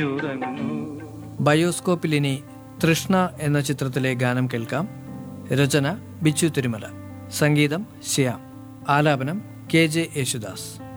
ബയോസ്കോപ്പിലിനി തൃഷ്ണ എന്ന ചിത്രത്തിലെ ഗാനം കേൾക്കാം. രചന ബിച്ചു തിരുമല, സംഗീതം ശ്യാം, ആലാപനം KJ യേശുദാസ്.